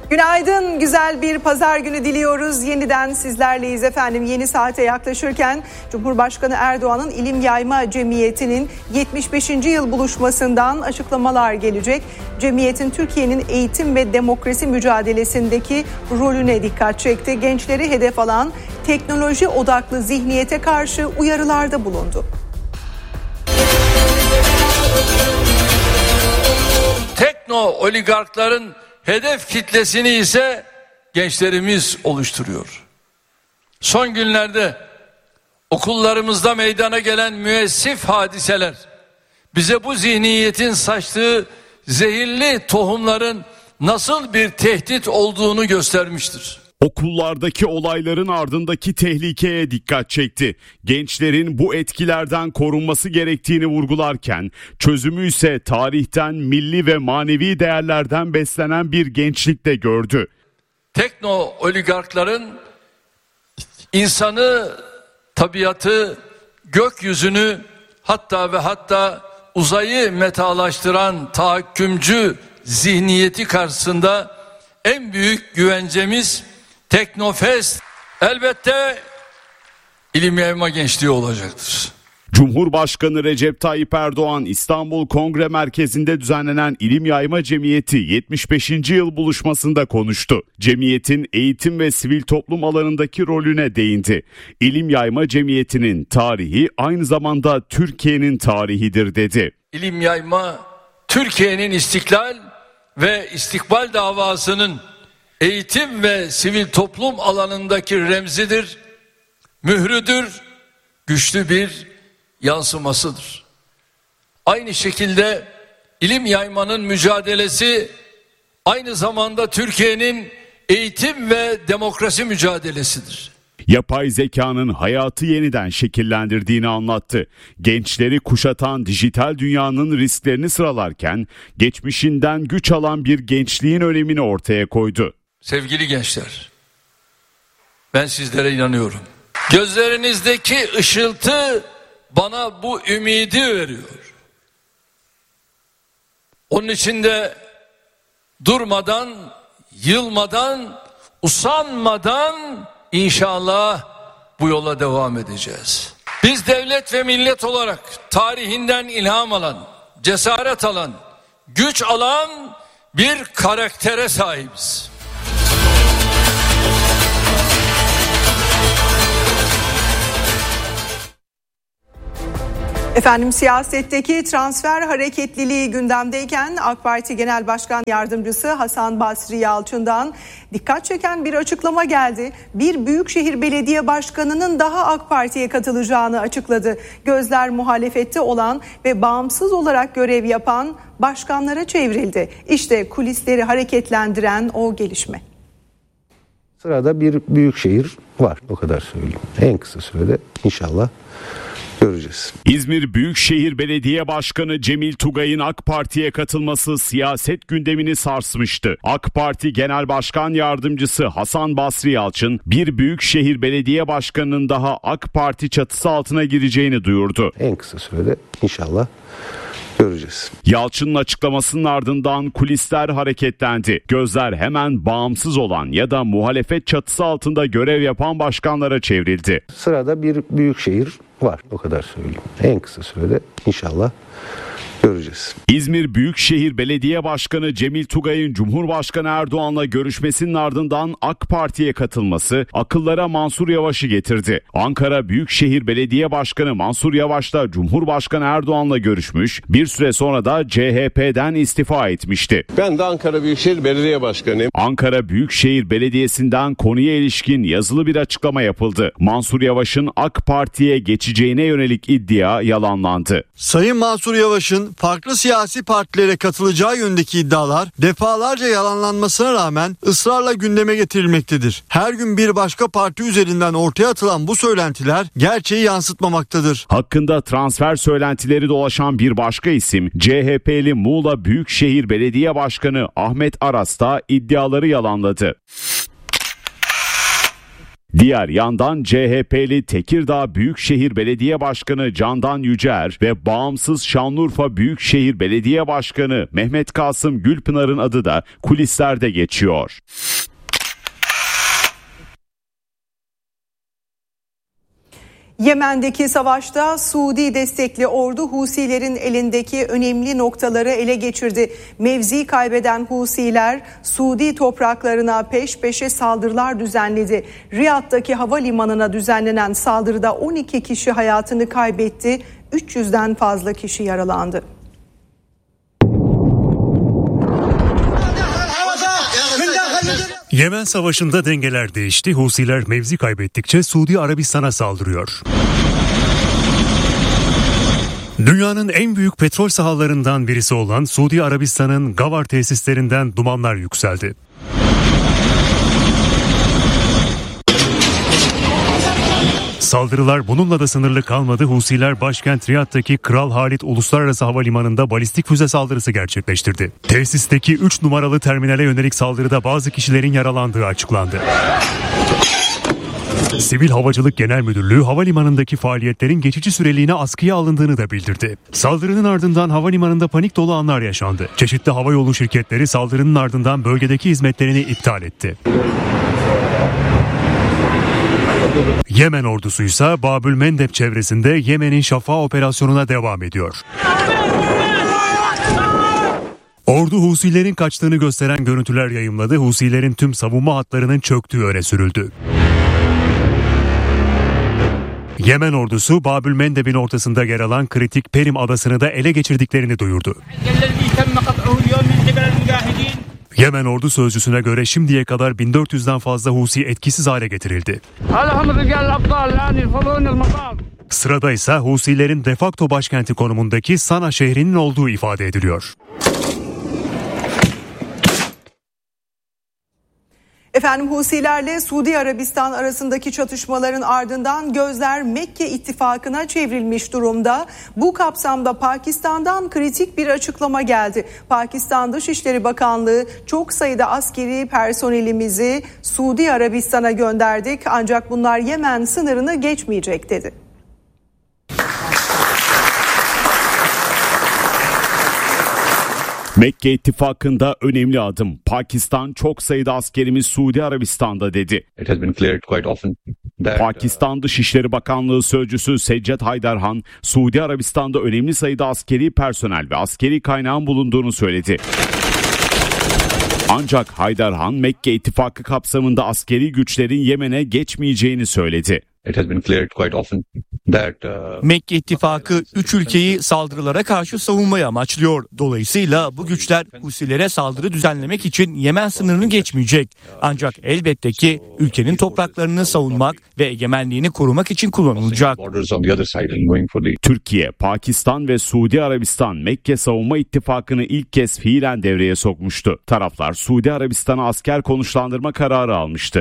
Günaydın, güzel bir pazar günü diliyoruz. Yeniden sizlerleyiz efendim. Yeni saate yaklaşırken Cumhurbaşkanı Erdoğan'ın İlim Yayma Cemiyeti'nin 75. yıl buluşmasından açıklamalar gelecek. Cemiyetin Türkiye'nin eğitim ve demokrasi mücadelesindeki rolüne dikkat çekti. Gençleri hedef alan teknoloji odaklı zihniyete karşı uyarılarda bulundu. Tekno oligarkların hedef kitlesini ise gençlerimiz oluşturuyor. Son günlerde okullarımızda meydana gelen müessif hadiseler bize bu zihniyetin saçtığı zehirli tohumların nasıl bir tehdit olduğunu göstermiştir. Okullardaki olayların ardındaki tehlikeye dikkat çekti. Gençlerin bu etkilerden korunması gerektiğini vurgularken çözümü ise tarihten, milli ve manevi değerlerden beslenen bir gençlikte gördü. Tekno oligarkların insanı, tabiatı, gökyüzünü hatta uzayı metalaştıran tahakkümcü zihniyeti karşısında en büyük güvencemiz Teknofest elbette ilim yayma gençliği olacaktır. Cumhurbaşkanı Recep Tayyip Erdoğan İstanbul Kongre Merkezi'nde düzenlenen İlim Yayma Cemiyeti 75. yıl buluşmasında konuştu. Cemiyetin eğitim ve sivil toplum alanındaki rolüne değindi. İlim Yayma Cemiyeti'nin tarihi aynı zamanda Türkiye'nin tarihidir dedi. İlim yayma Türkiye'nin istiklal ve istikbal davasının eğitim ve sivil toplum alanındaki remzidir, mührüdür, güçlü bir yansımasıdır. Aynı şekilde ilim yaymanın mücadelesi aynı zamanda Türkiye'nin eğitim ve demokrasi mücadelesidir. Yapay zekanın hayatı yeniden şekillendirdiğini anlattı. Gençleri kuşatan dijital dünyanın risklerini sıralarken geçmişinden güç alan bir gençliğin önemini ortaya koydu. Sevgili gençler, ben sizlere inanıyorum. Gözlerinizdeki ışıltı bana bu ümidi veriyor. Onun için de durmadan, yılmadan, usanmadan İnşallah bu yola devam edeceğiz. Biz devlet ve millet olarak tarihinden ilham alan, cesaret alan, güç alan bir karaktere sahibiz. Efendim, siyasetteki transfer hareketliliği gündemdeyken AK Parti Genel Başkan Yardımcısı Hasan Basri Yalçın'dan dikkat çeken bir açıklama geldi. Bir büyükşehir belediye başkanının daha AK Parti'ye katılacağını açıkladı. Gözler muhalefette olan ve bağımsız olarak görev yapan başkanlara çevrildi. İşte kulisleri hareketlendiren o gelişme. Sırada bir büyükşehir var, o kadar söyleyeyim. En kısa sürede inşallah göreceğiz. İzmir Büyükşehir Belediye Başkanı Cemil Tugay'ın AK Parti'ye katılması siyaset gündemini sarsmıştı. AK Parti Genel Başkan Yardımcısı Hasan Basri Yalçın, bir Büyükşehir Belediye Başkanı'nın daha AK Parti çatısı altına gireceğini duyurdu. En kısa sürede inşallah göreceğiz. Yalçın'ın açıklamasının ardından kulisler hareketlendi. Gözler hemen bağımsız olan ya da muhalefet çatısı altında görev yapan başkanlara çevrildi. Sırada bir büyükşehir var, o kadar söyleyeyim. En kısa sürede inşallah göreceğiz. İzmir Büyükşehir Belediye Başkanı Cemil Tugay'ın Cumhurbaşkanı Erdoğan'la görüşmesinin ardından AK Parti'ye katılması akıllara Mansur Yavaş'ı getirdi. Ankara Büyükşehir Belediye Başkanı Mansur Yavaş'la Cumhurbaşkanı Erdoğan'la görüşmüş, bir süre sonra da CHP'den istifa etmişti. Ben de Ankara Büyükşehir Belediye Başkanıyım. Ankara Büyükşehir Belediyesi'nden konuya ilişkin yazılı bir açıklama yapıldı. Mansur Yavaş'ın AK Parti'ye geçeceğine yönelik iddia yalanlandı. Sayın Mansur Yavaş'ın farklı siyasi partilere katılacağı yönündeki iddialar defalarca yalanlanmasına rağmen ısrarla gündeme getirilmektedir. Her gün bir başka parti üzerinden ortaya atılan bu söylentiler gerçeği yansıtmamaktadır. Hakkında transfer söylentileri dolaşan bir başka isim CHP'li Muğla Büyükşehir Belediye Başkanı Ahmet Aras da iddiaları yalanladı. Diğer yandan CHP'li Tekirdağ Büyükşehir Belediye Başkanı Candan Yücer ve bağımsız Şanlıurfa Büyükşehir Belediye Başkanı Mehmet Kasım Gülpınar'ın adı da kulislerde geçiyor. Yemen'deki savaşta Suudi destekli ordu Husilerin elindeki önemli noktaları ele geçirdi. Mevzi kaybeden Husiler Suudi topraklarına peş peşe saldırılar düzenledi. Riyad'daki havalimanına düzenlenen saldırıda 12 kişi hayatını kaybetti, 300'den fazla kişi yaralandı. Yemen Savaşı'nda dengeler değişti. Husiler mevzi kaybettikçe Suudi Arabistan'a saldırıyor. Dünyanın en büyük petrol sahalarından birisi olan Suudi Arabistan'ın Gavar tesislerinden dumanlar yükseldi. Saldırılar bununla da sınırlı kalmadı. Husiler başkent Riyad'daki Kral Halid Uluslararası Havalimanı'nda balistik füze saldırısı gerçekleştirdi. Tesisteki 3 numaralı terminale yönelik saldırıda bazı kişilerin yaralandığı açıklandı. Sivil Havacılık Genel Müdürlüğü havalimanındaki faaliyetlerin geçici süreliğine askıya alındığını da bildirdi. Saldırının ardından havalimanında panik dolu anlar yaşandı. Çeşitli havayolu şirketleri saldırının ardından bölgedeki hizmetlerini iptal etti. Yemen ordusu ise Babül Mendeb çevresinde Yemen'in Şafa operasyonuna devam ediyor. Ordu Husilerin kaçtığını gösteren görüntüler yayımladı. Husilerin tüm savunma hatlarının çöktüğü öne sürüldü. Yemen ordusu Babül Mendeb'in ortasında yer alan kritik Perim adasını da ele geçirdiklerini duyurdu. Yemen ordu sözcüsüne göre şimdiye kadar 1400'den fazla Husi etkisiz hale getirildi. Sırada ise Husilerin de facto başkenti konumundaki Sana şehrinin olduğu ifade ediliyor. Efendim, Husilerle Suudi Arabistan arasındaki çatışmaların ardından gözler Mekke ittifakına çevrilmiş durumda. Bu kapsamda Pakistan'dan kritik bir açıklama geldi. Pakistan Dışişleri Bakanlığı çok sayıda askeri personelimizi Suudi Arabistan'a gönderdik ancak bunlar Yemen sınırını geçmeyecek dedi. Mekke ittifakında önemli adım. Pakistan çok sayıda askerimiz Suudi Arabistan'da dedi. Pakistan Dışişleri Bakanlığı Sözcüsü Seccet Haydarhan, Suudi Arabistan'da önemli sayıda askeri personel ve askeri kaynağın bulunduğunu söyledi. Ancak Haydarhan, Mekke ittifakı kapsamında askeri güçlerin Yemen'e geçmeyeceğini söyledi. Mekke ittifakı 3 ülkeyi saldırılara karşı savunmayı amaçlıyor. Dolayısıyla bu güçler Husilere saldırı düzenlemek için Yemen sınırını geçmeyecek. Ancak elbette ki ülkenin topraklarını savunmak ve egemenliğini korumak için kullanılacak. Türkiye, Pakistan ve Suudi Arabistan Mekke Savunma İttifakı'nı ilk kez fiilen devreye sokmuştu. Taraflar Suudi Arabistan'a asker konuşlandırma kararı almıştı.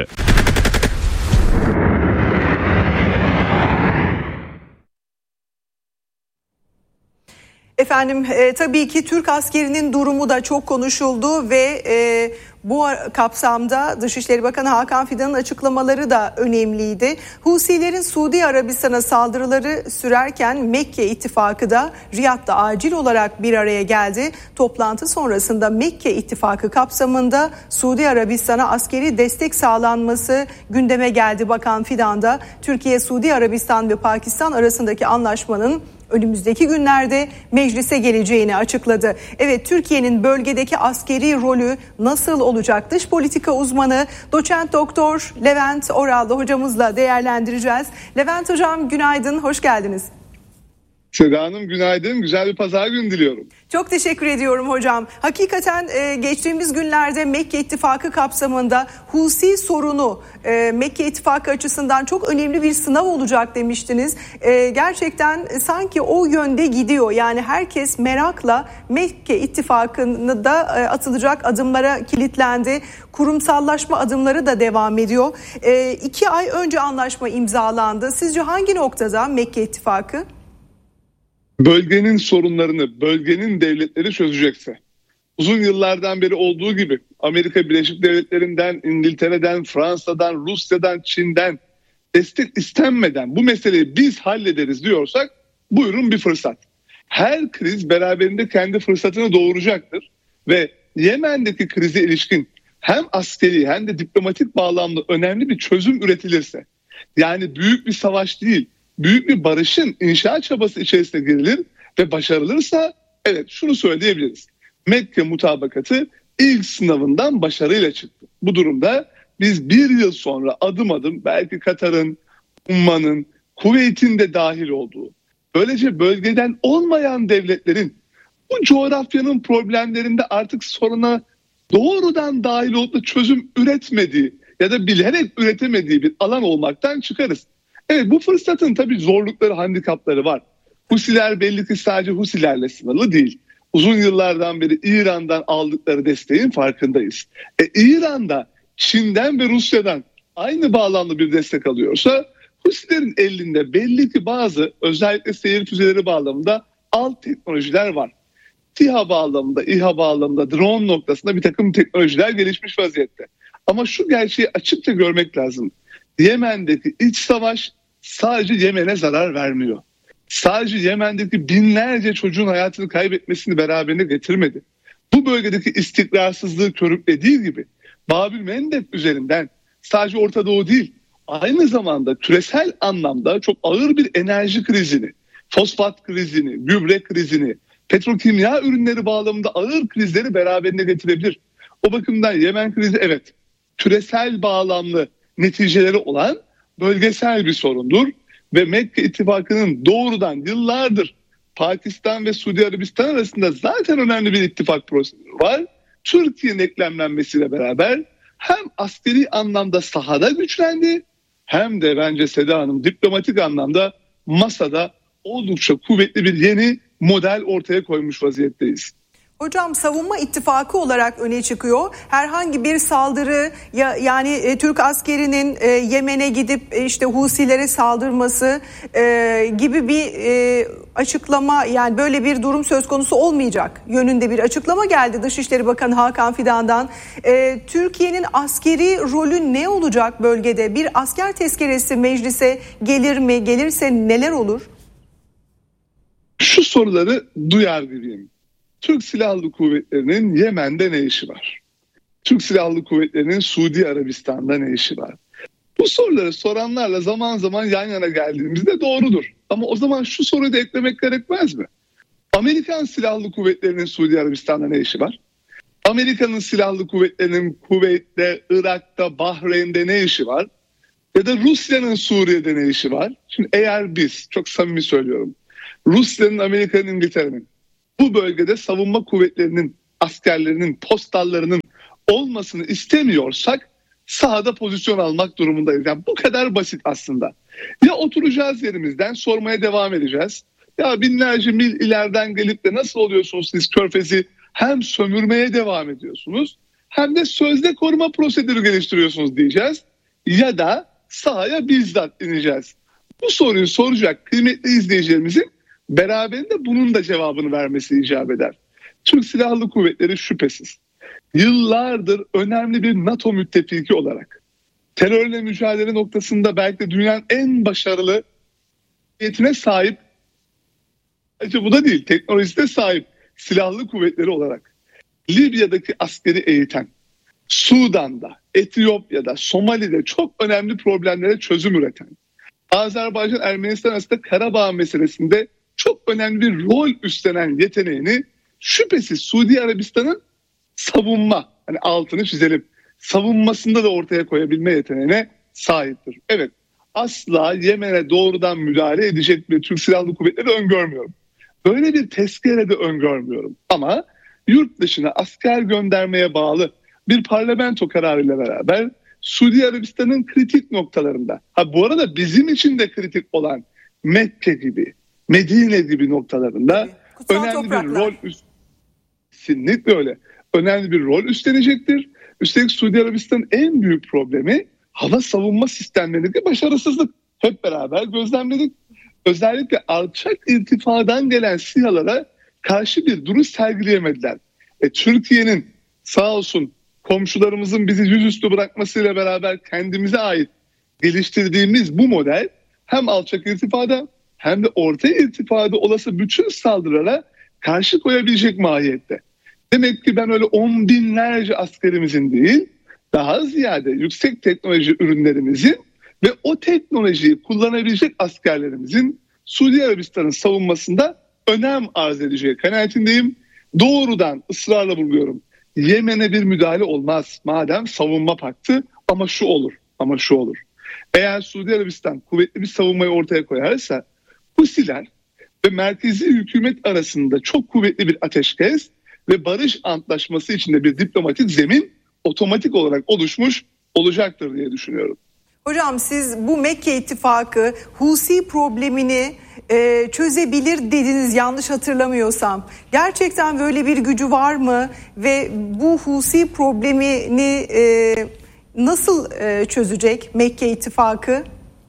Efendim, tabii ki Türk askerinin durumu da çok konuşuldu ve bu kapsamda Dışişleri Bakanı Hakan Fidan'ın açıklamaları da önemliydi. Husilerin Suudi Arabistan'a saldırıları sürerken Mekke ittifakı da Riyad'da acil olarak bir araya geldi. Toplantı sonrasında Mekke ittifakı kapsamında Suudi Arabistan'a askeri destek sağlanması gündeme geldi. Bakan Fidan da Türkiye, Suudi Arabistan ve Pakistan arasındaki anlaşmanın önümüzdeki günlerde meclise geleceğini açıkladı. Evet, Türkiye'nin bölgedeki askeri rolü nasıl olacak? Dış politika uzmanı Doçent Doktor Levent Oral'da hocamızla değerlendireceğiz. Levent hocam, günaydın, hoş geldiniz. Seda Hanım günaydın, güzel bir pazar günü diliyorum. Çok teşekkür ediyorum hocam. Hakikaten geçtiğimiz günlerde Mekke ittifakı kapsamında Husi sorunu Mekke ittifakı açısından çok önemli bir sınav olacak demiştiniz. Gerçekten sanki o yönde gidiyor. Yani herkes merakla Mekke ittifakında da atılacak adımlara kilitlendi. Kurumsallaşma adımları da devam ediyor. 2 ay önce anlaşma imzalandı. Sizce hangi noktada Mekke ittifakı? Bölgenin sorunlarını bölgenin devletleri çözecekse, uzun yıllardan beri olduğu gibi Amerika Birleşik Devletleri'nden, İngiltere'den, Fransa'dan, Rusya'dan, Çin'den destek istenmeden bu meseleyi biz hallederiz diyorsak buyurun bir fırsat. Her kriz beraberinde kendi fırsatını doğuracaktır ve Yemen'deki krize ilişkin hem askeri hem de diplomatik bağlamda önemli bir çözüm üretilirse, yani büyük bir savaş değil, büyük bir barışın inşa çabası içerisine girilir ve başarılırsa evet şunu söyleyebiliriz. Mekke mutabakatı ilk sınavından başarıyla çıktı. Bu durumda biz bir yıl sonra adım adım belki Katar'ın, Umman'ın, Kuveyt'in de dahil olduğu, böylece bölgeden olmayan devletlerin bu coğrafyanın problemlerinde artık soruna doğrudan dahil olup da çözüm üretmediği ya da bilerek üretemediği bir alan olmaktan çıkarız. Evet, bu fırsatın tabii zorlukları, handikapları var. Husiler belli ki sadece Husilerle sınırlı değil. Uzun yıllardan beri İran'dan aldıkları desteğin farkındayız. İran'da Çin'den ve Rusya'dan aynı bağlamda bir destek alıyorsa Husilerin elinde belli ki bazı özellikle seyir füzeleri bağlamında alt teknolojiler var. SİHA bağlamında, İHA bağlamında, drone noktasında bir takım teknolojiler gelişmiş vaziyette. Ama şu gerçeği açıkça görmek lazım. Yemen'deki iç savaş sadece Yemen'e zarar vermiyor. Sadece Yemen'deki binlerce çocuğun hayatını kaybetmesini beraberinde getirmedi. Bu bölgedeki istikrarsızlığı körüklediği gibi Babül Mendeb üzerinden sadece Orta Doğu değil, aynı zamanda küresel anlamda çok ağır bir enerji krizini, fosfat krizini, gübre krizini, petrokimya ürünleri bağlamında ağır krizleri beraberinde getirebilir. O bakımdan Yemen krizi evet küresel bağlamlı neticeleri olan bölgesel bir sorundur. Ve Mekke ittifakının doğrudan yıllardır Pakistan ve Suudi Arabistan arasında zaten önemli bir ittifak prosedürü var. Türkiye'nin eklemlenmesiyle beraber hem askeri anlamda sahada güçlendi hem de bence Seda Hanım diplomatik anlamda masada oldukça kuvvetli bir yeni model ortaya koymuş vaziyetteyiz. Hocam savunma ittifakı olarak öne çıkıyor. Herhangi bir saldırı yani Türk askerinin Yemen'e gidip işte Husilere saldırması gibi bir açıklama, yani böyle bir durum söz konusu olmayacak yönünde bir açıklama geldi Dışişleri Bakanı Hakan Fidan'dan. Türkiye'nin askeri rolü ne olacak bölgede? Bir asker tezkeresi meclise gelir mi? Gelirse neler olur? Şu soruları duyar gibiyim. Türk Silahlı Kuvvetleri'nin Yemen'de ne işi var? Türk Silahlı Kuvvetleri'nin Suudi Arabistan'da ne işi var? Bu soruları soranlarla zaman zaman yan yana geldiğimizde doğrudur. Ama o zaman şu soruyu da eklemek gerekmez mi? Amerikan Silahlı Kuvvetleri'nin Suudi Arabistan'da ne işi var? Amerika'nın Silahlı Kuvvetleri'nin Kuveyt'te, Irak'ta, Bahreyn'de ne işi var? Ya da Rusya'nın Suriye'de ne işi var? Şimdi eğer biz, çok samimi söylüyorum, Rusya'nın, Amerika'nın, İngiltere'nin bu bölgede savunma kuvvetlerinin, askerlerinin, postallarının olmasını istemiyorsak sahada pozisyon almak durumundayız. Yani bu kadar basit aslında. Ya oturacağız yerimizden sormaya devam edeceğiz. Ya binlerce mil ileriden gelip de nasıl oluyorsunuz siz Körfez'i hem sömürmeye devam ediyorsunuz hem de sözde koruma prosedürü geliştiriyorsunuz diyeceğiz. Ya da sahaya bizzat ineceğiz. Bu soruyu soracak kıymetli izleyicilerimizin beraberinde bunun da cevabını vermesi icap eder. Türk Silahlı Kuvvetleri şüphesiz yıllardır önemli bir NATO müttefiki olarak terörle mücadele noktasında belki de dünyanın en başarılı niyetine sahip, sadece bu da değil, teknolojisine sahip silahlı kuvvetleri olarak Libya'daki askeri eğiten, Sudan'da, Etiyopya'da, Somali'de çok önemli problemlere çözüm üreten, Azerbaycan-Ermenistan arasında Karabağ meselesinde çok önemli bir rol üstlenen yeteneğini şüphesiz Suudi Arabistan'ın savunma, hani altını çizelim, savunmasında da ortaya koyabilme yeteneğine sahiptir. Evet, asla Yemen'e doğrudan müdahale edecek bir Türk Silahlı Kuvvetleri öngörmüyorum. Böyle bir tezkere de öngörmüyorum. Ama yurt dışına asker göndermeye bağlı bir parlamento kararıyla beraber Suudi Arabistan'ın kritik noktalarında, bu arada bizim için de kritik olan Mekke gibi, Medine gibi noktalarında önemli bir rol kesinlikle öyle. Önemli bir rol üstlenecektir. Üstelik Suudi Arabistan'ın en büyük problemi hava savunma sistemlerindeki başarısızlık. Hep beraber gözlemledik. Özellikle alçak irtifadan gelen SİHA'lara karşı bir duruş sergileyemediler. Türkiye'nin sağ olsun komşularımızın bizi yüzüstü bırakmasıyla beraber kendimize ait geliştirdiğimiz bu model hem alçak irtifada hem de orta irtifada olası bütün saldırılara karşı koyabilecek mahiyette. Demek ki ben öyle 10 binlerce askerimizin değil, daha ziyade yüksek teknoloji ürünlerimizin ve o teknolojiyi kullanabilecek askerlerimizin Suudi Arabistan'ın savunmasında önem arz edeceği kanaatindeyim. Doğrudan ısrarla vurguluyorum. Yemen'e bir müdahale olmaz. Madem savunma paktı, ama şu olur. Eğer Suudi Arabistan kuvvetli bir savunmayı ortaya koyarsa Husiler ve merkezi hükümet arasında çok kuvvetli bir ateşkes ve barış antlaşması içinde bir diplomatik zemin otomatik olarak oluşmuş olacaktır diye düşünüyorum. Hocam siz bu Mekke ittifakı Husi problemini çözebilir dediniz yanlış hatırlamıyorsam. Gerçekten böyle bir gücü var mı ve bu Husi problemini nasıl çözecek Mekke ittifakı?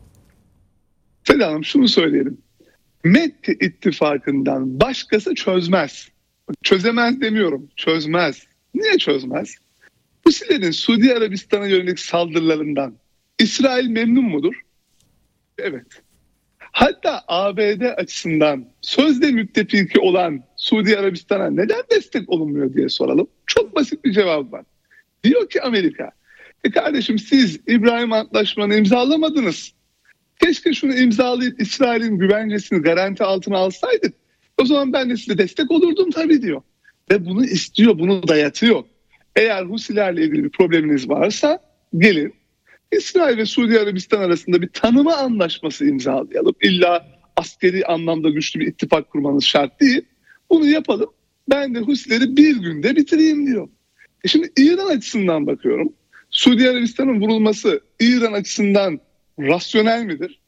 Seda Hanım şunu söyleyelim. Mekke ittifakından başkası çözmez. Çözemez demiyorum, çözmez. Niye çözmez? Husilerin Suudi Arabistan'a yönelik saldırılarından İsrail memnun mudur? Evet. Hatta ABD açısından sözde müttefiki olan Suudi Arabistan'a neden destek olunmuyor diye soralım. Çok basit bir cevap var. Diyor ki Amerika, kardeşim siz İbrahim Antlaşmanı'nı imzalamadınız. Keşke şunu imzalayıp İsrail'in güvencesini garanti altına alsaydık. O zaman ben de size destek olurdum tabii diyor. Ve bunu istiyor, bunu dayatıyor. Eğer Husilerle ilgili bir probleminiz varsa gelin İsrail ve Suudi Arabistan arasında bir tanıma anlaşması imzalayalım. İlla askeri anlamda güçlü bir ittifak kurmanız şart değil. Bunu yapalım. Ben de Husileri bir günde bitireyim diyor. Şimdi İran açısından bakıyorum. Suudi Arabistan'ın vurulması İran açısından rasyonel midir?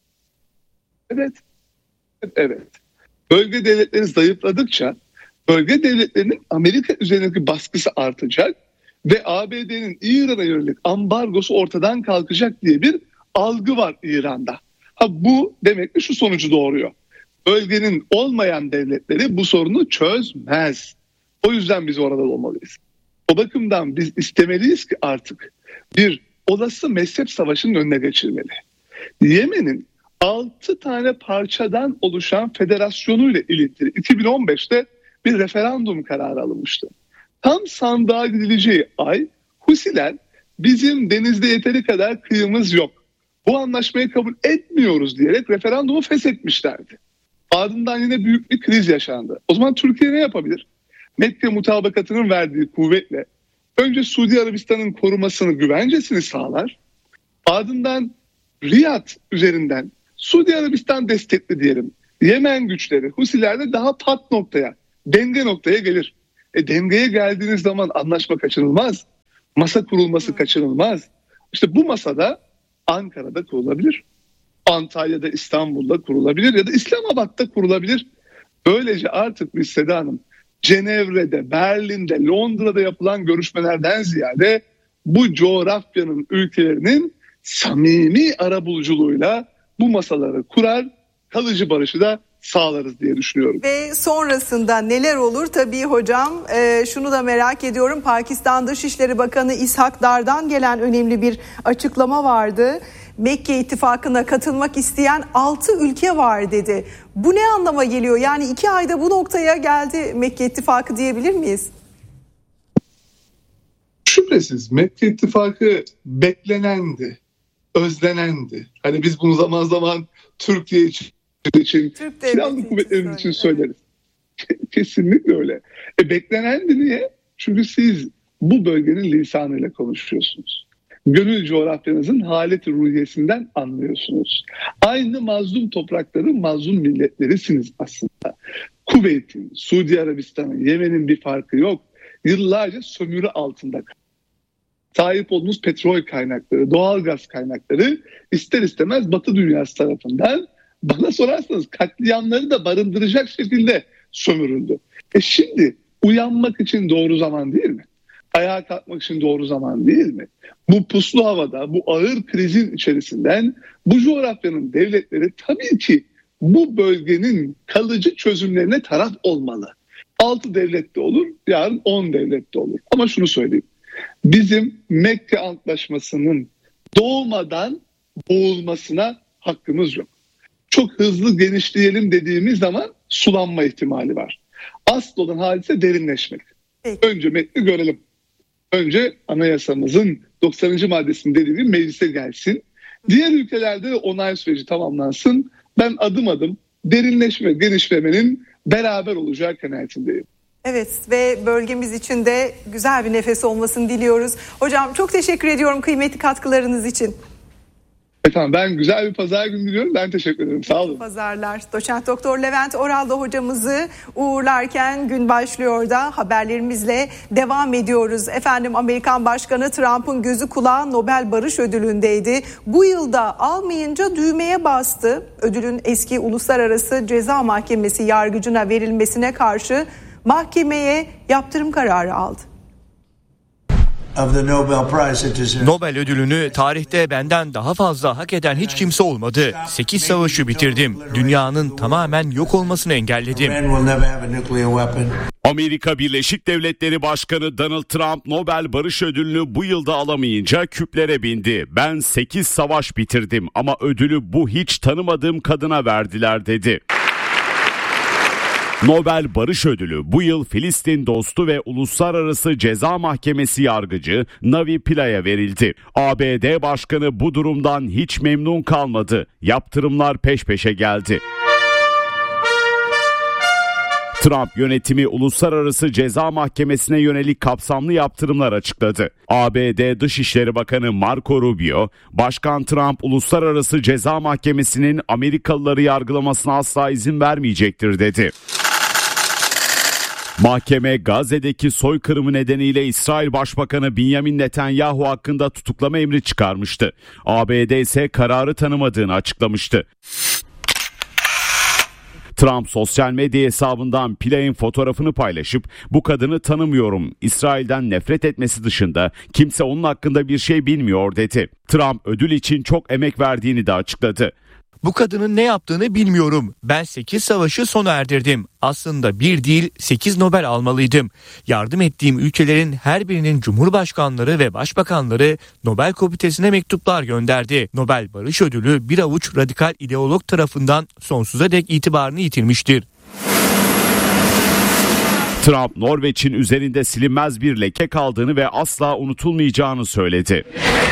Evet. Bölge devletleri zayıfladıkça bölge devletlerinin Amerika üzerindeki baskısı artacak ve ABD'nin İran'a yönelik ambargosu ortadan kalkacak diye bir algı var İran'da. Bu demek ki şu sonucu doğuruyor. Bölgenin olmayan devletleri bu sorunu çözmez. O yüzden biz orada olmalıyız. O bakımdan biz istemeliyiz ki artık bir olası mezhep savaşının önüne geçilmeli. Yemen'in 6 tane parçadan oluşan federasyonuyla ilgili 2015'te bir referandum kararı alınmıştı. Tam sandığa gidileceği ay Husiler bizim denizde yeteri kadar kıyımız yok, bu anlaşmayı kabul etmiyoruz diyerek referandumu feshetmişlerdi. Ardından yine büyük bir kriz yaşandı. O zaman Türkiye ne yapabilir? Mekke mutabakatının verdiği kuvvetle önce Suudi Arabistan'ın korumasını, güvencesini sağlar. Ardından Riyad üzerinden Suudi Arabistan destekli diyelim Yemen güçleri Husilerle daha pat noktaya, denge noktaya gelir. Dengeye geldiğiniz zaman anlaşma kaçınılmaz. Masa kurulması kaçınılmaz. İşte bu masada Ankara'da kurulabilir. Antalya'da, İstanbul'da kurulabilir ya da İslamabad'da kurulabilir. Böylece artık biz Seda Hanım Cenevre'de, Berlin'de, Londra'da yapılan görüşmelerden ziyade bu coğrafyanın ülkelerinin samimi arabuluculuğuyla bu masaları kurar, kalıcı barışı da sağlarız diye düşünüyorum. Ve sonrasında neler olur? Tabii hocam şunu da merak ediyorum. Pakistan Dışişleri Bakanı İshak Dar'dan gelen önemli bir açıklama vardı. Mekke ittifakına katılmak isteyen 6 ülke var dedi. Bu ne anlama geliyor? Yani 2 ayda bu noktaya geldi Mekke ittifakı diyebilir miyiz? Şüphesiz Mekke ittifakı beklenendi, özlenendi. Hani biz bunu zaman zaman Türkiye için silahlı kuvvetlerimiz için söyleriz. Evet. Kesinlikle öyle. Beklenendi niye? Çünkü siz bu bölgenin lisanıyla konuşuyorsunuz. Gönül coğrafyanızın haleti ruhiyesinden anlıyorsunuz. Aynı mazlum toprakların mazlum milletlerisiniz aslında. Kuveyt'in, Suudi Arabistan'ın, Yemen'in bir farkı yok. Yıllarca sömürü altında sahip olduğunuz petrol kaynakları, doğal gaz kaynakları ister istemez Batı dünyası tarafından, bana sorarsanız katliamları da barındıracak şekilde sömürüldü. Şimdi uyanmak için doğru zaman değil mi? Ayağa kalkmak için doğru zaman değil mi? Bu puslu havada, bu ağır krizin içerisinden bu coğrafyanın devletleri tabii ki bu bölgenin kalıcı çözümlerine taraf olmalı. 6 devlette olur, yarın 10 devlette olur. Ama şunu söyleyeyim. Bizim Mekke Antlaşması'nın doğmadan boğulmasına hakkımız yok. Çok hızlı genişleyelim dediğimiz zaman sulanma ihtimali var. Asıl olan hadise derinleşmek. Peki. Önce metni görelim. Önce anayasamızın 90. maddesinin dediği gibi meclise gelsin. Diğer ülkelerde onay süreci tamamlansın. Ben adım adım derinleşme, genişlemenin beraber olacağı kanaatindeyim. Evet ve bölgemiz için de güzel bir nefes olmasını diliyoruz. Hocam çok teşekkür ediyorum kıymetli katkılarınız için. Efendim ben güzel bir pazar günü diliyorum. Ben teşekkür ederim. Sağ olun. Pazarlar. Doçent Doktor Levent Oral'da hocamızı uğurlarken gün başlıyor da haberlerimizle devam ediyoruz. Efendim Amerikan Başkanı Trump'ın gözü kulağı Nobel Barış Ödülü'ndeydi. Bu yılda almayınca düğmeye bastı. Ödülün eski Uluslararası Ceza Mahkemesi yargıcına verilmesine karşı mahkemeye yaptırım kararı aldı. Nobel ödülünü tarihte benden daha fazla hak eden hiç kimse olmadı. 8 savaşı bitirdim. Dünyanın tamamen yok olmasını engelledim. Amerika Birleşik Devletleri Başkanı Donald Trump Nobel Barış Ödülünü bu yılda alamayınca küplere bindi. Ben 8 savaş bitirdim ama ödülü bu hiç tanımadığım kadına verdiler dedi. Nobel Barış Ödülü bu yıl Filistin dostu ve Uluslararası Ceza Mahkemesi yargıcı Navi Pilla'ya verildi. ABD Başkanı bu durumdan hiç memnun kalmadı. Yaptırımlar peş peşe geldi. Trump yönetimi Uluslararası Ceza Mahkemesi'ne yönelik kapsamlı yaptırımlar açıkladı. ABD Dışişleri Bakanı Marco Rubio, Başkan Trump Uluslararası Ceza Mahkemesi'nin Amerikalıları yargılamasına asla izin vermeyecektir dedi. Mahkeme Gazze'deki soykırımı nedeniyle İsrail Başbakanı Benjamin Netanyahu hakkında tutuklama emri çıkarmıştı. ABD ise kararı tanımadığını açıklamıştı. Trump sosyal medya hesabından Pilla'nın fotoğrafını paylaşıp bu kadını tanımıyorum, İsrail'den nefret etmesi dışında kimse onun hakkında bir şey bilmiyor dedi. Trump ödül için çok emek verdiğini de açıkladı. Bu kadının ne yaptığını bilmiyorum. Ben 8 savaşı sona erdirdim. Aslında bir değil 8 Nobel almalıydım. Yardım ettiğim ülkelerin her birinin cumhurbaşkanları ve başbakanları Nobel Komitesi'ne mektuplar gönderdi. Nobel Barış Ödülü bir avuç radikal ideolog tarafından sonsuza dek itibarını yitirmiştir. Trump, Norveç'in üzerinde silinmez bir leke kaldığını ve asla unutulmayacağını söyledi.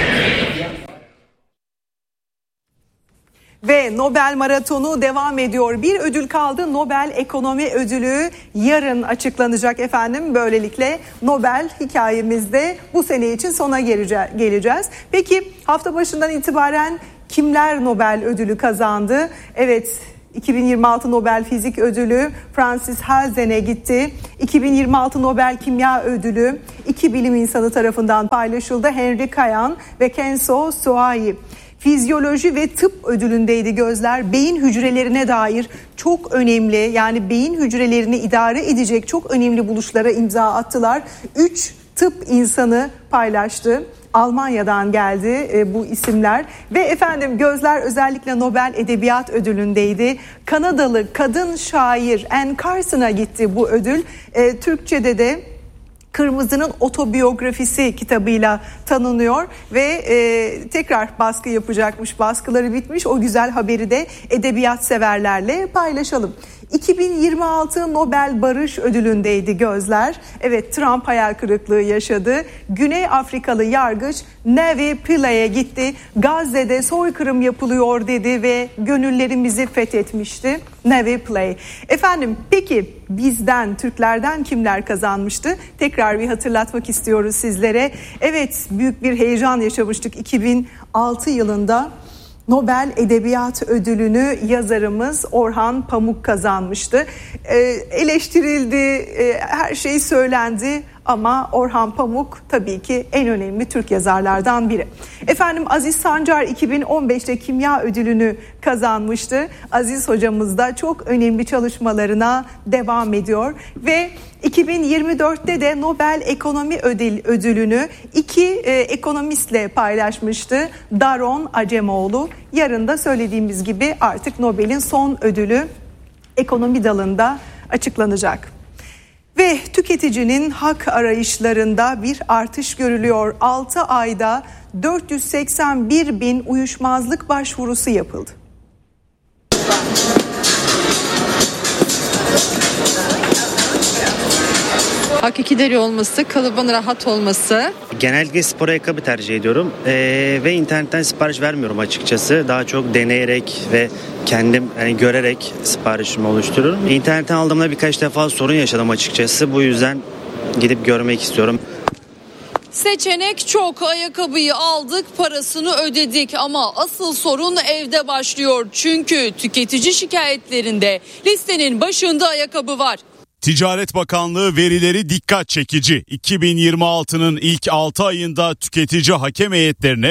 Ve Nobel Maratonu devam ediyor. Bir ödül kaldı. Nobel Ekonomi Ödülü yarın açıklanacak efendim. Böylelikle Nobel hikayemizde bu sene için sona geleceğiz. Peki hafta başından itibaren kimler Nobel Ödülü kazandı? Evet, 2026 Nobel Fizik Ödülü Francis Halzen'e gitti. 2026 Nobel Kimya Ödülü iki bilim insanı tarafından paylaşıldı. Henry Kayan ve Kenzo Suai. Fizyoloji ve tıp ödülündeydi gözler. Beyin hücrelerine dair çok önemli, yani beyin hücrelerini idare edecek çok önemli buluşlara imza attılar. 3 tıp insanı paylaştı. Almanya'dan geldi bu isimler ve efendim gözler özellikle Nobel Edebiyat Ödülü'ndeydi. Kanadalı kadın şair Anne Carson'a gitti bu ödül. Türkçe'de de Kırmızı'nın otobiyografisi kitabıyla tanınıyor ve tekrar baskı yapacakmış. Baskıları bitmiş. O güzel haberi de edebiyat severlerle paylaşalım. 2026 Nobel Barış Ödülü'ndeydi gözler. Evet, Trump hayal kırıklığı yaşadı. Güney Afrikalı yargıç Navi Pilla'ya gitti. Gazze'de soykırım yapılıyor dedi ve gönüllerimizi fethetmişti. Navi Pillay. Efendim peki bizden, Türklerden kimler kazanmıştı? Tekrar bir hatırlatmak istiyoruz sizlere. Evet, büyük bir heyecan yaşamıştık 2006 yılında. Nobel Edebiyat Ödülünü yazarımız Orhan Pamuk kazanmıştı. Eleştirildi, her şey söylendi ama Orhan Pamuk tabii ki en önemli Türk yazarlardan biri. Efendim Aziz Sancar 2015'te Kimya Ödülünü kazanmıştı. Aziz hocamız da çok önemli çalışmalarına devam ediyor ve 2024'te de Nobel Ekonomi Ödülünü iki ekonomistle paylaşmıştı. Daron Acemoğlu. Yarın da söylediğimiz gibi artık Nobel'in son ödülü ekonomi dalında açıklanacak. Ve tüketicinin hak arayışlarında bir artış görülüyor. 6 ayda 481 bin uyuşmazlık başvurusu yapıldı. Hakiki deri olması, kalıbın rahat olması. Genellikle spor ayakkabı tercih ediyorum ve internetten sipariş vermiyorum açıkçası. Daha çok deneyerek ve kendim görerek siparişimi oluşturuyorum. İnternetten aldığımda birkaç defa sorun yaşadım açıkçası. Bu yüzden gidip görmek istiyorum. Seçenek çok, ayakkabıyı aldık, parasını ödedik ama asıl sorun evde başlıyor. Çünkü tüketici şikayetlerinde listenin başında ayakkabı var. Ticaret Bakanlığı verileri dikkat çekici. 2026'nın ilk 6 ayında tüketici hakem heyetlerine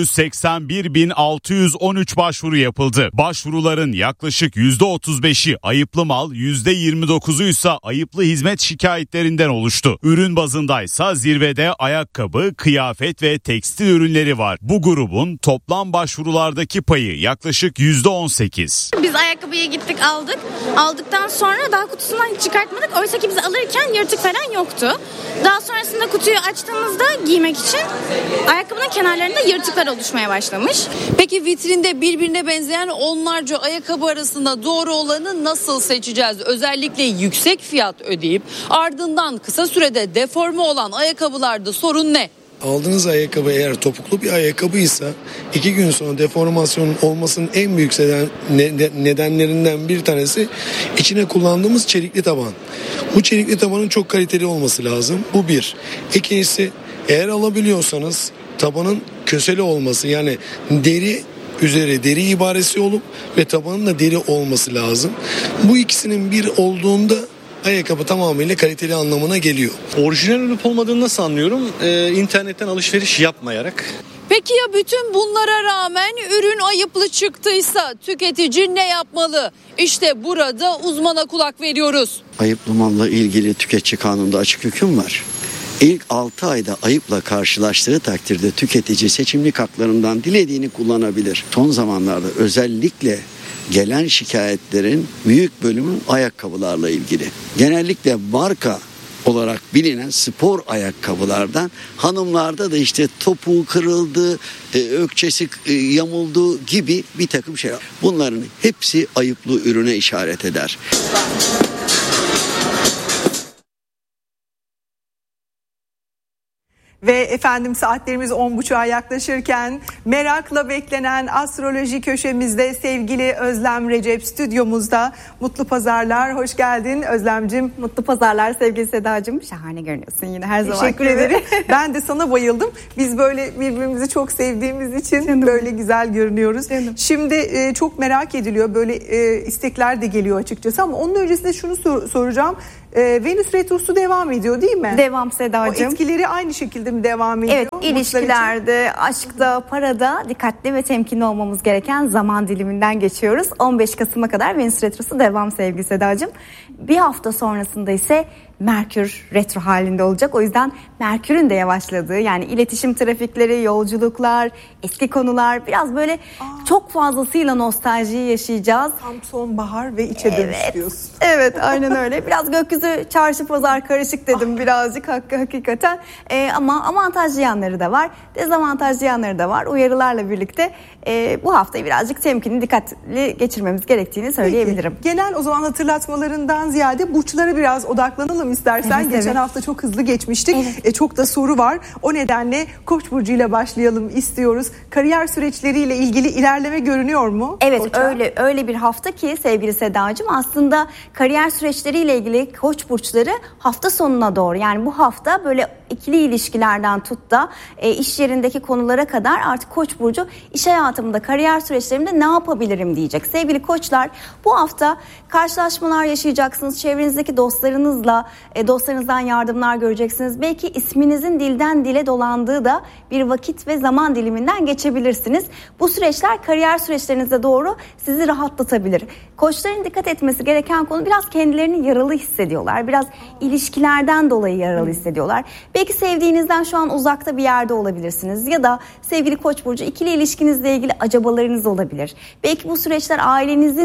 481.613 başvuru yapıldı. Başvuruların yaklaşık %35'i ayıplı mal, %29'u ise ayıplı hizmet şikayetlerinden oluştu. Ürün bazındaysa zirvede ayakkabı, kıyafet ve tekstil ürünleri var. Bu grubun toplam başvurulardaki payı yaklaşık %18. Biz ayakkabıyı gittik aldık. Aldıktan sonra daha kutusundan hiç çıkartmadık. Oysa ki biz alırken yırtık falan yoktu. Daha sonrasında kutuyu açtığımızda giymek için ayakkabının kenarlarında yırtıklar oluşmaya başlamış. Peki vitrinde birbirine benzeyen onlarca ayakkabı arasında doğru olanı nasıl seçeceğiz? Özellikle yüksek fiyat ödeyip ardından kısa sürede deforme olan ayakkabılarda sorun ne? Aldığınız ayakkabı eğer topuklu bir ayakkabıysa 2 gün sonra deformasyonun olmasının en büyük nedenlerinden bir tanesi içine kullandığımız çelikli taban. Bu çelikli tabanın çok kaliteli olması lazım. Bu bir. İkincisi, eğer alabiliyorsanız tabanın köseli olması, yani deri üzeri deri ibaresi olup ve tabanın da deri olması lazım. Bu ikisinin bir olduğunda ayakkabı tamamıyla kaliteli anlamına geliyor. Orijinal olup olmadığını nasıl anlıyorum? İnternetten alışveriş yapmayarak. Peki ya bütün bunlara rağmen ürün ayıplı çıktıysa tüketici ne yapmalı? İşte burada uzmana kulak veriyoruz. Ayıplı malla ilgili tüketici kanununda açık hüküm var. İlk 6 ayda ayıpla karşılaştığı takdirde tüketici seçimlik haklarından dilediğini kullanabilir. Son zamanlarda özellikle gelen şikayetlerin büyük bölümü ayakkabılarla ilgili. Genellikle marka olarak bilinen spor ayakkabılardan, hanımlarda da işte topuğu kırıldı, ökçesi yamuldu gibi bir takım şeyler. Bunların hepsi ayıplı ürüne işaret eder. Ve efendim saatlerimiz 10.30'a yaklaşırken merakla beklenen astroloji köşemizde sevgili Özlem Recep stüdyomuzda. Mutlu pazarlar, hoş geldin Özlemcim. Mutlu pazarlar sevgili Sedacığım. Şahane görünüyorsun yine her zaman. Teşekkür ederim. Ben de sana bayıldım. Biz böyle birbirimizi çok sevdiğimiz için canım, böyle güzel görünüyoruz. Canım. Şimdi çok merak ediliyor, böyle istekler de geliyor açıkçası ama onun öncesinde şunu soracağım. Venüs retrosu devam ediyor değil mi? Devam Sedacığım. O etkileri aynı şekilde mi devam ediyor? Evet, ilişkilerde, aşkta, parada dikkatli ve temkinli olmamız gereken zaman diliminden geçiyoruz. 15 Kasım'a kadar Venüs retrosu devam sevgili Sedacığım. Bir hafta sonrasında ise Merkür retro halinde olacak. O yüzden Merkür'ün de yavaşladığı, yani iletişim trafikleri, yolculuklar, eski konular, biraz böyle çok fazlasıyla nostaljiyi yaşayacağız. Tam sonbahar ve içe dönüş diyorsun. Evet, aynen öyle. Biraz gökyüzü çarşı pazar karışık dedim birazcık hakikaten. Ama avantajlı yanları da var, dezavantajlı yanları da var. Uyarılarla birlikte bu haftayı birazcık temkinli, dikkatli geçirmemiz gerektiğini söyleyebilirim. Peki, genel o zaman hatırlatmalarından ziyade burçlara biraz odaklanalım istersen. Evet, geçen hafta çok hızlı geçmiştik. Evet. Çok da soru var. O nedenle Koç burcuyla başlayalım istiyoruz. Kariyer süreçleriyle ilgili ilerleme görünüyor mu? Evet, Koç'a? öyle bir hafta ki sevgili Sedacığım, aslında kariyer süreçleriyle ilgili Koç burçları hafta sonuna doğru, yani bu hafta böyle ikili ilişkilerden tut da iş yerindeki konulara kadar artık Koç burcu iş hayatımda, kariyer süreçlerimde ne yapabilirim diyecek. Sevgili Koçlar, bu hafta karşılaşmalar yaşayacaksınız. Çevrenizdeki dostlarınızla, dostlarınızdan yardımlar göreceksiniz. Belki isminizin dilden dile dolandığı da bir vakit ve zaman diliminden geçebilirsiniz. Bu süreçler kariyer süreçlerinize doğru sizi rahatlatabilir. Koçların dikkat etmesi gereken konu, biraz kendilerini yaralı hissediyorlar. Biraz ilişkilerden dolayı yaralı hissediyorlar. Belki sevdiğinizden şu an uzakta bir yerde olabilirsiniz. Ya da sevgili Koç burcu, ikili ilişkinizle ilgili acabalarınız olabilir. Belki bu süreçler ailenizin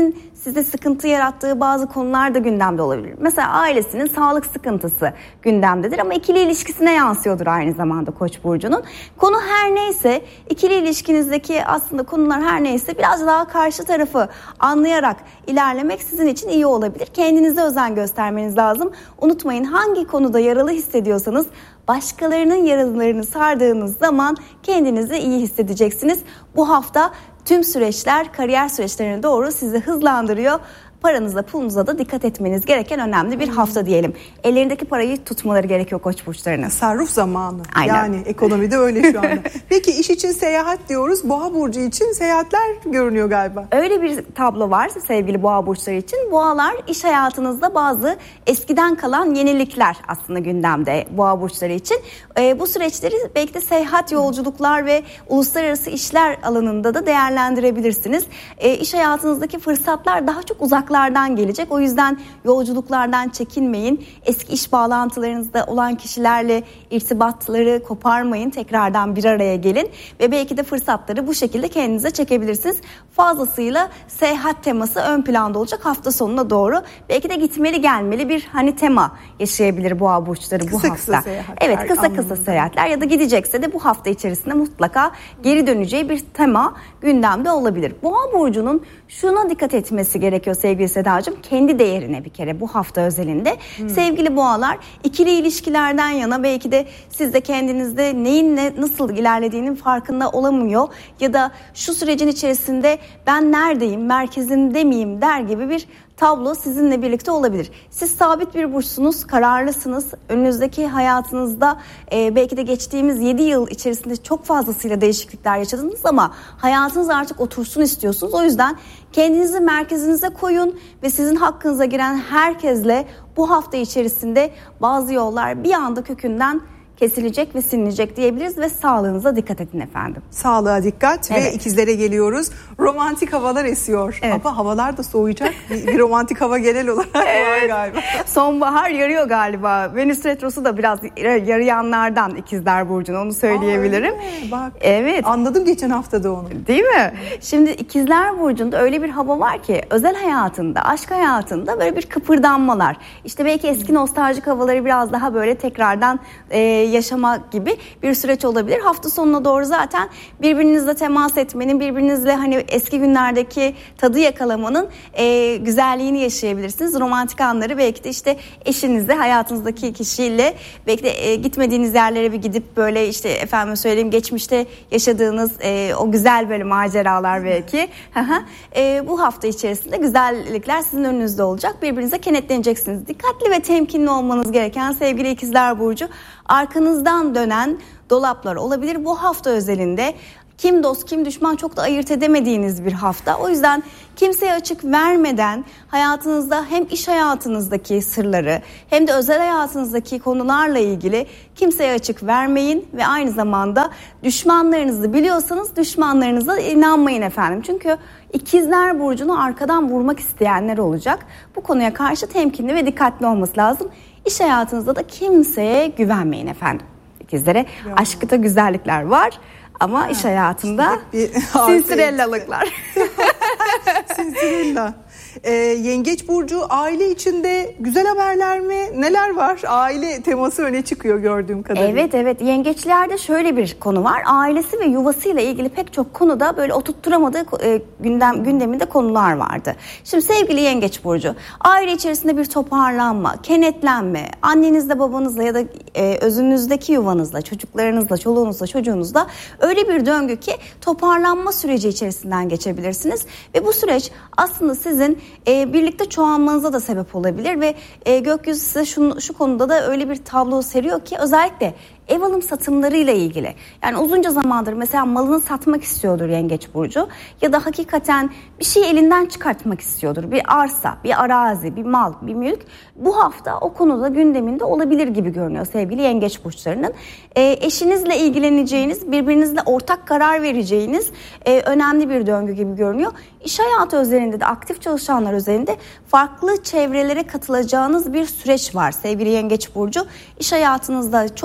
sizde sıkıntı yarattığı bazı konular da gündemde olabilir. Mesela ailesinin sağlık sıkıntısı gündemdedir ama ikili ilişkisine yansıyordur aynı zamanda Koç burcunun. Konu her neyse, ikili ilişkinizdeki aslında konular her neyse biraz daha karşı tarafı anlayarak ilerlemek sizin için iyi olabilir. Kendinize özen göstermeniz lazım. Unutmayın, hangi konuda yaralı hissediyorsanız başkalarının yaralarını sardığınız zaman kendinizi iyi hissedeceksiniz. Bu hafta tüm süreçler kariyer süreçlerine doğru sizi hızlandırıyor. Paranıza, pulunuza da dikkat etmeniz gereken önemli bir hafta diyelim. Ellerindeki parayı tutmaları gerekiyor Koç burçlarının. Tasarruf zamanı. Aynen. Yani ekonomide öyle şu anda. Peki iş için seyahat diyoruz. Boğa burcu için seyahatler görünüyor galiba. Öyle bir tablo var sevgili boğa burçları için. Boğalar, iş hayatınızda bazı eskiden kalan yenilikler aslında gündemde boğa burçları için. Bu süreçleri belki de seyahat, yolculuklar ve uluslararası işler alanında da değerlendirebilirsiniz. İş hayatınızdaki fırsatlar daha çok uzaklardan gelecek. O yüzden yolculuklardan çekinmeyin. Eski iş bağlantılarınızda olan kişilerle irtibatları koparmayın. Tekrardan bir araya gelin ve belki de fırsatları bu şekilde kendinize çekebilirsiniz. Fazlasıyla seyahat teması ön planda olacak hafta sonuna doğru. Belki de gitmeli gelmeli bir tema yaşayabilir boğa burçları bu hafta. Kısa seyahatler. Evet, kısa seyahatler ya da gidecekse de bu hafta içerisinde mutlaka geri döneceği bir tema gündemde olabilir. Boğa burcunun şuna dikkat etmesi gerekiyor sevgili Sedacığım, kendi değerine bir kere bu hafta özelinde. Sevgili boğalar, ikili ilişkilerden yana belki de siz de kendinizde neyin nasıl ilerlediğinin farkında olamıyor ya da şu sürecin içerisinde ben neredeyim, merkezimde miyim der gibi bir tablo sizinle birlikte olabilir. Siz sabit bir burçsunuz, kararlısınız. Önünüzdeki hayatınızda belki de geçtiğimiz 7 yıl içerisinde çok fazlasıyla değişiklikler yaşadınız ama hayatınız artık otursun istiyorsunuz. O yüzden kendinizi merkezinize koyun ve sizin hakkınıza giren herkesle bu hafta içerisinde bazı yollar bir anda kökünden kesilecek ve silinecek diyebiliriz ve sağlığınıza dikkat edin efendim. Sağlığa dikkat Evet. ve ikizlere geliyoruz. Romantik havalar esiyor. Evet. Ama havalar da soğuyacak. Bir romantik hava genel olarak var galiba. Sonbahar yarıyor galiba. Venüs retrosu da biraz yarayanlardan ikizler burcuna, onu söyleyebilirim. Bak. Evet. Anladım geçen hafta da onu. Değil mi? Şimdi ikizler burcunda öyle bir hava var ki özel hayatında, aşk hayatında böyle bir kıpırdanmalar. İşte belki eski nostaljik havaları biraz daha böyle tekrardan yaşamak gibi bir süreç olabilir. Hafta sonuna doğru zaten birbirinizle temas etmenin, birbirinizle hani eski günlerdeki tadı yakalamanın güzelliğini yaşayabilirsiniz. Romantik anları belki de işte eşinizle, hayatınızdaki kişiyle belki de gitmediğiniz yerlere bir gidip böyle işte efendim söyleyeyim geçmişte yaşadığınız o güzel böyle maceralar belki. Bu hafta içerisinde güzellikler sizin önünüzde olacak. Birbirinize kenetleneceksiniz. Dikkatli ve temkinli olmanız gereken sevgili ikizler burcu, arkanızdan dönen dolaplar olabilir. Bu hafta özelinde kim dost kim düşman çok da ayırt edemediğiniz bir hafta. O yüzden kimseye açık vermeden hayatınızda hem iş hayatınızdaki sırları hem de özel hayatınızdaki konularla ilgili kimseye açık vermeyin ve aynı zamanda düşmanlarınızı biliyorsanız düşmanlarınıza inanmayın efendim. Çünkü ikizler burcunu arkadan vurmak isteyenler olacak. Bu konuya karşı temkinli ve dikkatli olması lazım. İş hayatınızda da kimseye güvenmeyin efendim. İkizlere aşkta güzellikler var ama iş hayatında sinsirellalıklar. Sinsirella. Yengeç burcu aile içinde güzel haberler mi? Neler var? Aile teması öne çıkıyor gördüğüm kadarıyla. Evet. Yengeçlerde şöyle bir konu var. Ailesi ve yuvasıyla ilgili pek çok konuda böyle oturtturamadığı gündeminde konular vardı. Şimdi sevgili Yengeç burcu, aile içerisinde bir toparlanma, kenetlenme, annenizle babanızla ya da özünüzdeki yuvanızla, çocuklarınızla, çoluğunuzla, çocuğunuzla öyle bir döngü ki toparlanma süreci içerisinden geçebilirsiniz ve bu süreç aslında sizin birlikte çoğalmanıza da sebep olabilir ve gökyüzü size şu konuda da öyle bir tablo seriyor ki özellikle ev alım satımlarıyla ilgili. Yani uzunca zamandır mesela malını satmak istiyordur Yengeç burcu ya da hakikaten bir şeyi elinden çıkartmak istiyordur. Bir arsa, bir arazi, bir mal, bir mülk. Bu hafta o konuda gündeminde olabilir gibi görünüyor sevgili Yengeç burçlarının. Eşinizle ilgileneceğiniz, birbirinizle ortak karar vereceğiniz önemli bir döngü gibi görünüyor. İş hayatı özelinde de aktif çalışanlar özelinde farklı çevrelere katılacağınız bir süreç var sevgili Yengeç burcu. İş hayatınızda çok fazlasıyla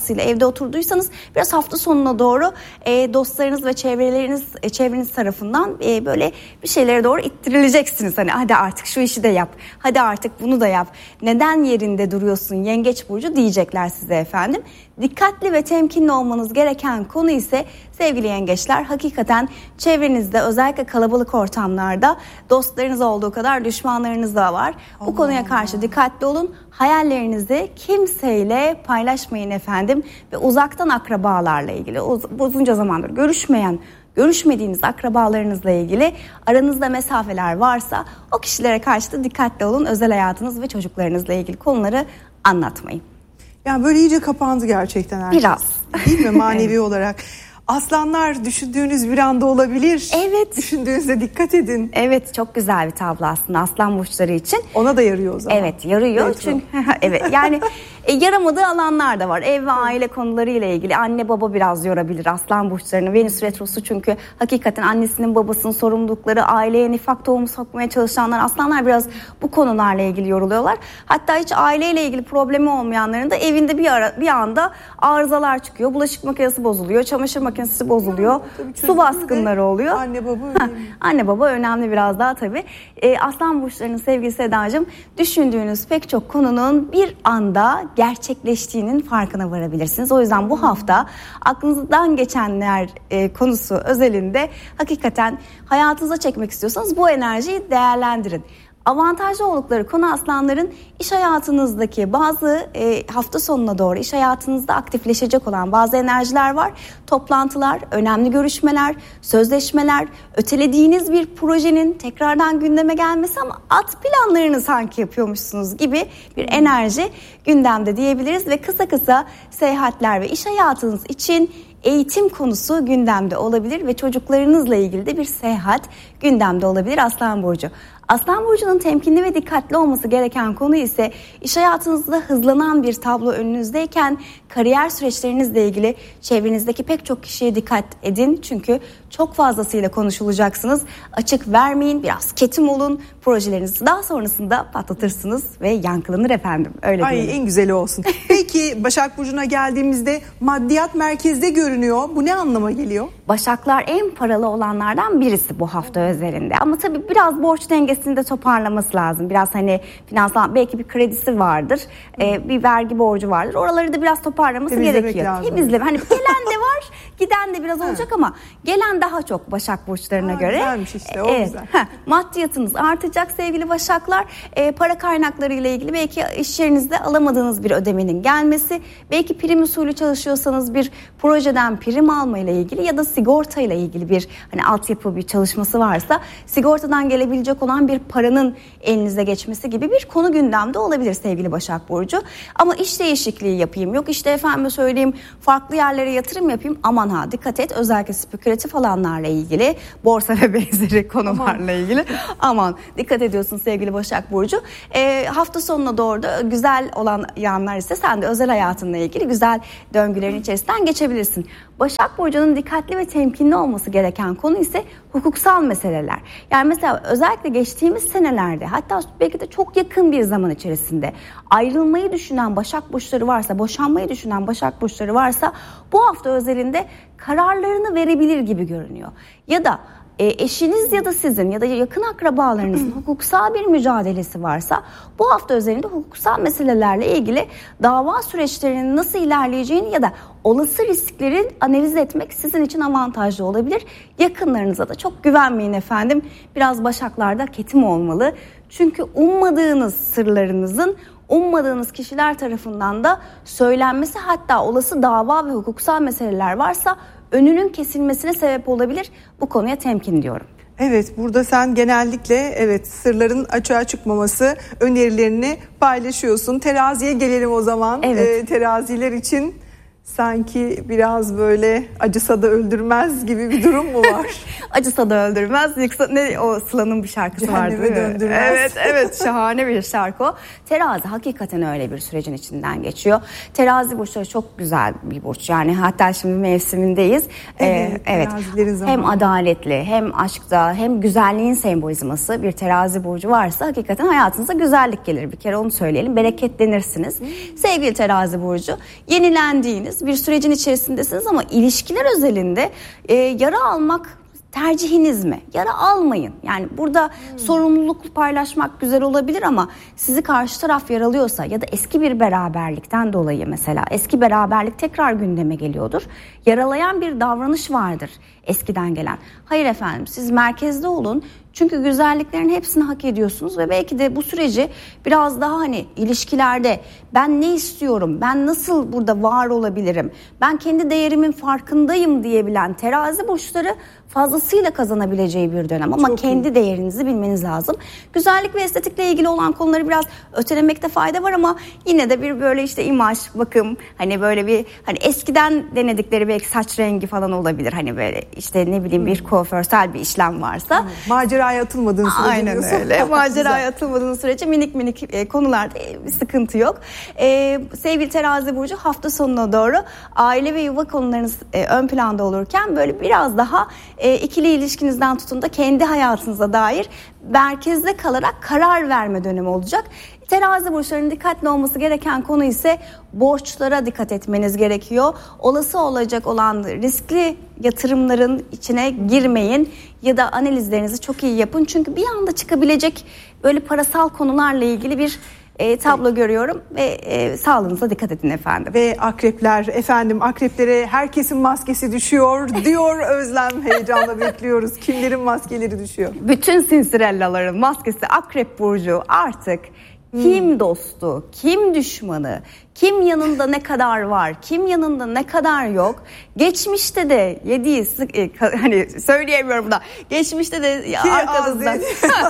baskısıyla evde oturduysanız biraz hafta sonuna doğru dostlarınız ve çevreniz tarafından böyle bir şeylere doğru ittirileceksiniz. Hani hadi artık şu işi de yap, hadi artık bunu da yap. Neden yerinde duruyorsun Yengeç burcu diyecekler size efendim. Dikkatli ve temkinli olmanız gereken konu ise sevgili yengeçler, hakikaten çevrenizde özellikle kalabalık ortamlarda dostlarınız olduğu kadar düşmanlarınız da var. Bu konuya karşı dikkatli olun. Hayallerinizi kimseyle paylaşmayın efendim ve uzaktan akrabalarla ilgili uzunca zamandır görüşmediğiniz akrabalarınızla ilgili aranızda mesafeler varsa o kişilere karşı da dikkatli olun. Özel hayatınız ve çocuklarınızla ilgili konuları anlatmayın. Yani böyle iyice kapandı gerçekten herkes. Biraz. Değil mi manevi olarak? Aslanlar düşündüğünüz bir anda olabilir. Evet. Düşündüğünüzde dikkat edin. Evet, çok güzel bir tablo aslında aslan burçları için. Ona da yarıyor o zaman. Evet, yarıyor. Retro. Çünkü evet yani yaramadığı alanlar da var. Ev ve aile konuları ile ilgili anne baba biraz yorabilir aslan burçlarını. Venüs retrosu çünkü hakikaten annesinin babasının sorumlulukları, aileye nifak tohumu sokmaya çalışanlar, aslanlar biraz bu konularla ilgili yoruluyorlar. Hatta hiç aileyle ilgili problemi olmayanların da evinde bir anda arızalar çıkıyor. Bulaşık makinesi bozuluyor, çamaşır makinesi bozuluyor, su baskınları oluyor. Anne baba önemli. Anne baba önemli biraz daha tabii. Aslan burçlarının sevgili Sedacığım, düşündüğünüz pek çok konunun bir anda gerçekleştiğinin farkına varabilirsiniz. O yüzden bu hafta aklınızdan geçenler konusu özelinde hakikaten hayatınıza çekmek istiyorsanız bu enerjiyi değerlendirin. Avantajlı oldukları konu aslanların iş hayatınızdaki bazı hafta sonuna doğru iş hayatınızda aktifleşecek olan bazı enerjiler var. Toplantılar, önemli görüşmeler, sözleşmeler, ötelediğiniz bir projenin tekrardan gündeme gelmesi ama at planlarını sanki yapıyormuşsunuz gibi bir enerji gündemde diyebiliriz. Ve kısa seyahatler ve iş hayatınız için eğitim konusu gündemde olabilir ve çocuklarınızla ilgili de bir seyahat gündemde olabilir Aslan Burcu. Aslan Burcu'nun temkinli ve dikkatli olması gereken konu ise iş hayatınızda hızlanan bir tablo önünüzdeyken kariyer süreçlerinizle ilgili çevrenizdeki pek çok kişiye dikkat edin. Çünkü çok fazlasıyla konuşulacaksınız. Açık vermeyin, biraz ketum olun. Projelerinizi daha sonrasında patlatırsınız ve yankılanır efendim. Öyle diyelim. En güzeli olsun. Peki Başak Burcu'na geldiğimizde maddiyat merkezde görünüyor. Bu ne anlama geliyor? Başaklar en paralı olanlardan birisi bu hafta özelinde. Ama tabii biraz borç dengesini de toparlaması lazım. Biraz hani finansal belki bir kredisi vardır. Bir vergi borcu vardır. Oraları da biraz toparlaması gerekiyor. Temizleme. Hani gelen de var, giden de biraz olacak ama gelen daha çok Başak burçlarına göre. Güzelmiş işte, o güzel. Maddiyatınız artacak sevgili Başaklar. Para kaynakları ile ilgili belki iş yerinizde alamadığınız bir ödemenin gelmesi, belki prim usulü çalışıyorsanız bir projeden prim alma ile ilgili ya da sigorta ile ilgili bir hani altyapı bir çalışması varsa sigortadan gelebilecek olan bir paranın elinize geçmesi gibi bir konu gündemde olabilir sevgili Başak Burcu. Ama iş değişikliği yapayım, yok işte efendim söyleyeyim farklı yerlere yatırım yapayım, aman ha dikkat et, özellikle spekülatif alanlarla ilgili, borsa ve benzeri konularla ilgili aman dikkat ediyorsun sevgili Başak Burcu. Hafta sonuna doğru da güzel olan yanlar ise sen de özel hayatınla ilgili güzel döngülerin içerisinden geçebilirsin. Başak Burcu'nun dikkatli ve temkinli olması gereken konu ise hukuksal meseleler. Yani mesela özellikle geçtiğimiz senelerde, hatta belki de çok yakın bir zaman içerisinde ayrılmayı düşünen Başak Burçları varsa, boşanmayı düşünen Başak Burçları varsa bu hafta özelinde kararlarını verebilir gibi görünüyor. Ya da eşiniz ya da sizin ya da yakın akrabalarınızın hukuksal bir mücadelesi varsa bu hafta özelinde hukuksal meselelerle ilgili dava süreçlerinin nasıl ilerleyeceğini ya da olası riskleri analiz etmek sizin için avantajlı olabilir. Yakınlarınıza da çok güvenmeyin efendim. Biraz Başaklarda ketum olmalı. Çünkü ummadığınız sırlarınızın ummadığınız kişiler tarafından da söylenmesi, hatta olası dava ve hukuksal meseleler varsa önünün kesilmesine sebep olabilir. Bu konuya temkin diyorum. Evet, burada sen genellikle sırların açığa çıkmaması önerilerini paylaşıyorsun. Teraziye gelelim o zaman. Evet. Teraziler için sanki biraz böyle acısa da öldürmez gibi bir durum mu var? Acısa da öldürmez. Ne o Sıla'nın bir şarkısı vardı. Cehenneme döndürmez. Evet şahane bir şarkı o. Terazi hakikaten öyle bir sürecin içinden geçiyor. Terazi burçları çok güzel bir burç. Yani hatta şimdi mevsimindeyiz. Evet. Hem adaletli, hem aşkta, hem güzelliğin sembolizması bir terazi burcu varsa hakikaten hayatınıza güzellik gelir. Bir kere onu söyleyelim. Bereketlenirsiniz. Sevgili terazi burcu, yenilendiğiniz, değilsiniz. Bir sürecin içerisindesiniz ama ilişkiler özelinde yara almak tercihiniz mi? Yara almayın. Yani burada sorumluluk paylaşmak güzel olabilir ama sizi karşı taraf yaralıyorsa ya da eski bir beraberlikten dolayı mesela eski beraberlik tekrar gündeme geliyordur. Yaralayan bir davranış vardır eskiden gelen. Hayır efendim, siz merkezde olun. Çünkü güzelliklerin hepsini hak ediyorsunuz ve belki de bu süreci biraz daha hani ilişkilerde ben ne istiyorum, ben nasıl burada var olabilirim, ben kendi değerimin farkındayım diyebilen terazi burçları fazlasıyla kazanabileceği bir dönem ama kendi değerinizi bilmeniz lazım. Güzellik ve estetikle ilgili olan konuları biraz ötelemekte fayda var ama yine de bir böyle işte imaj, bakım, hani böyle bir hani eskiden denedikleri belki saç rengi falan olabilir. Hani böyle işte ne bileyim bir kuaförsel bir işlem varsa. Maceraya atılmadığın sürece. Aynen öyle. Maceraya atılmadığın sürece minik konularda bir sıkıntı yok. Sevgili terazi burcu, hafta sonuna doğru aile ve yuva konularınız ön planda olurken böyle biraz daha ikili ilişkinizden tutun da kendi hayatınıza dair merkezde kalarak karar verme dönemi olacak. Terazi burçlarının dikkatli olması gereken konu ise borçlara dikkat etmeniz gerekiyor. Olası olacak olan riskli yatırımların içine girmeyin ya da analizlerinizi çok iyi yapın. Çünkü bir anda çıkabilecek böyle parasal konularla ilgili bir tablo görüyorum ve sağlığınıza dikkat edin efendim. Ve akrepler efendim, akreplere herkesin maskesi düşüyor diyor Özlem, heyecanla bekliyoruz. Kimlerin maskeleri düşüyor? Bütün sinsirellaların maskesi akrep burcu artık kim dostu, kim düşmanı, kim yanında ne kadar var, kim yanında ne kadar yok. Geçmişte de yediği hani söyleyemiyorum da geçmişte de arkanızdan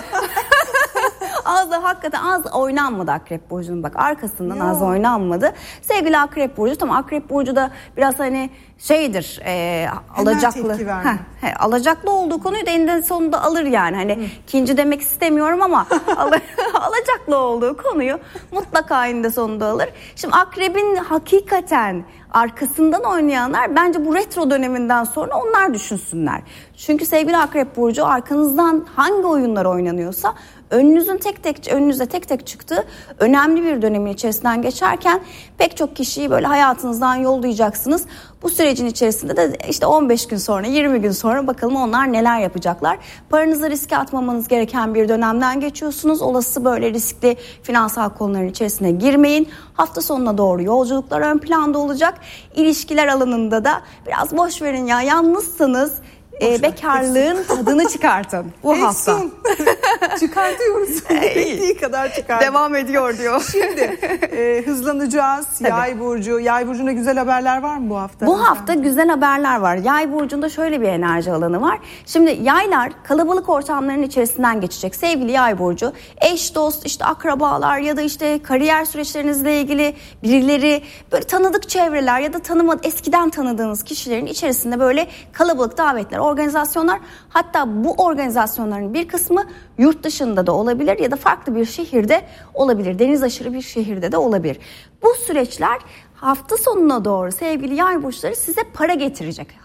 hakikaten az oynanmadı Akrep Burcu'nun, bak arkasından az oynanmadı. Sevgili Akrep Burcu, tamam, Akrep Burcu da biraz hani şeydir, alacaklı. Alacaklı olduğu konuyu da eninde sonunda alır yani. Hani ikinci demek istemiyorum ama alacaklı olduğu konuyu mutlaka eninde sonunda alır. Şimdi Akrebin hakikaten arkasından oynayanlar bence bu retro döneminden sonra onlar düşünsünler. Çünkü sevgili Akrep Burcu, arkanızdan hangi oyunlar oynanıyorsa önünüze tek tek çıktığı önemli bir dönemin içerisinden geçerken pek çok kişiyi böyle hayatınızdan yollayacaksınız. Bu sürecin içerisinde de işte 15 gün sonra, 20 gün sonra bakalım onlar neler yapacaklar. Paranızı riske atmamanız gereken bir dönemden geçiyorsunuz. Olası böyle riskli finansal konuların içerisine girmeyin. Hafta sonuna doğru yolculuklar ön planda olacak. İlişkiler alanında da biraz boş verin ya, yalnızsınız. Bekarlığın tadını çıkartın bu hafta. Çıkartıyoruz. Gerektiği kadar çıkart. Devam ediyor diyor. Şimdi hızlanacağız. Tabii. Yay burcu. Yay burcunda güzel haberler var mı bu hafta? Bu hafta güzel haberler var. Yay burcunda şöyle bir enerji alanı var. Şimdi yaylar kalabalık ortamların içerisinden geçecek. Sevgili Yay burcu, eş, dost, işte akrabalar ya da işte kariyer süreçlerinizle ilgili birileri, böyle tanıdık çevreler ya da eskiden tanıdığınız kişilerin içerisinde böyle kalabalık davetler, organizasyonlar, hatta bu organizasyonların bir kısmı yurt dışında da olabilir ya da farklı bir şehirde olabilir. Deniz aşırı bir şehirde de olabilir. Bu süreçler hafta sonuna doğru sevgili Yay burçları size para getirecek.